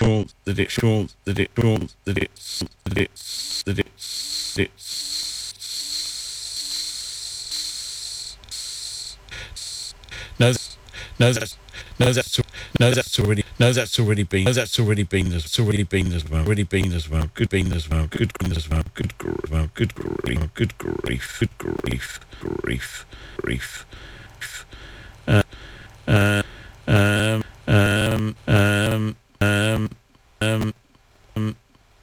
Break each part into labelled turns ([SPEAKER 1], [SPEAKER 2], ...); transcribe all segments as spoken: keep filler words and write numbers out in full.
[SPEAKER 1] sure that it sure that it sure that it's that it's that it's it's no no that's no that's no that's already no that's already been no that's already been there's already been as well already been as well good been as well good been as well good grief well good grief good grief good grief grief grief uh uh um um um um um um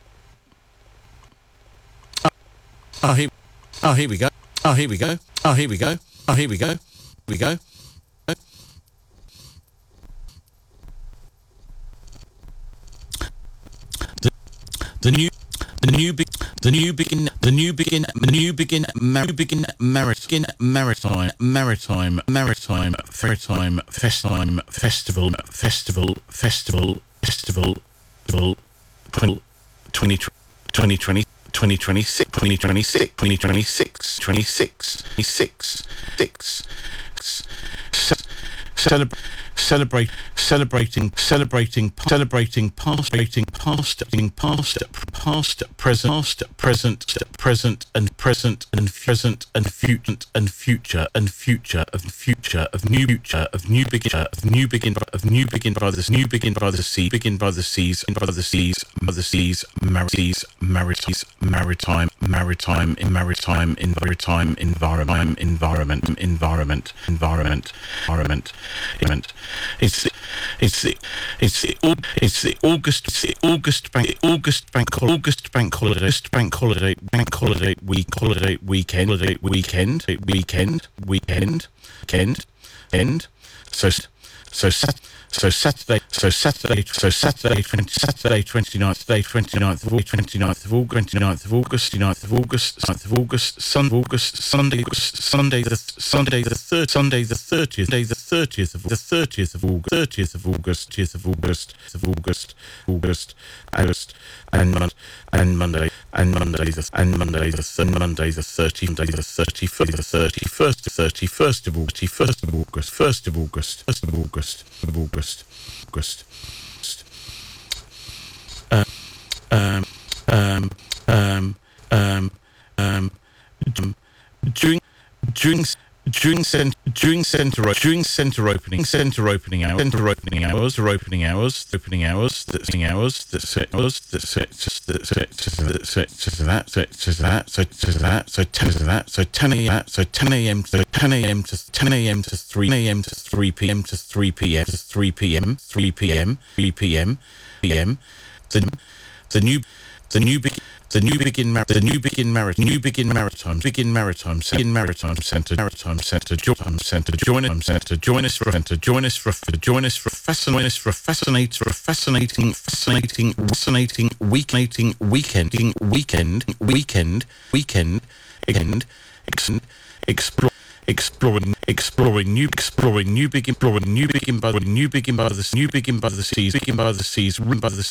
[SPEAKER 1] oh here oh here we go oh here we go oh here we go oh here we go we go the the new the new big the new begin the new begin the new begin mar- begin maritime maritime maritime maritime maritime festime festival festival festival festival festival twenty twenty twenty twenty twenty-six twenty twenty-six twenty twenty-six twenty-six six six celebrate celebrate celebrating celebrating celebrating past celebrating past past past present present present and present and present and future and future and future of future of new future of new begin of new begin of new begin by the new begin by the sea begin by the seas and by the seas by the seas marities marities maritime maritime in maritime in maritime environment environment environment environment environment environment It's the, it's the, it's the, it's the August, it's the August bank, August bank, August bank holiday, August bank holiday, bank holiday week, holiday weekend, holiday weekend, weekend, weekend, weekend, end. So, so Sat, so Saturday, so Saturday, so Saturday, twenty, Saturday, twenty-ninth, day, twenty-ninth of August, twenty-ninth of August, twenty-ninth of August, twenty-ninth of August, ninth of August, Sunday, August, Sunday, Sunday, the Sunday, the third, Sunday, the thirtieth, day, the thirtieth of the thirtieth of August, thirtieth of August, thirtieth of August, of August, August, August, and Monday, and Monday, and Monday, the and Monday, the th- Monday, the thirtieth, Monday, the thirty-first, the thirty-first, thirty-first of August, first of August, first of August, first of August, of August, August. Um, um, um, um, um, um, during, during. During center, during center, during center opening, center opening hours, center opening hours, or opening hours, opening hours, that's hours, that's hours, that's that's that, so to that, so to that, so ten to that, so ten a.m. so ten a.m. so ten a.m. to ten a.m. to three a.m. to three p.m. to three p.m. to three p.m. three p.m. three p.m. p.m. The the new the new big. The new begin mar- the new begin maritime new begin maritime begin maritime begin maritime centre maritime centre join centre join us centre join us for centre join us for join us for fascinating for fascinating for fascinating fascinating fascinating weekending weekending weekend weekend weekend weekend explore exploring exploring new exploring new begin exploring new begin by new begin by the new begin by the seas begin by the seas run by the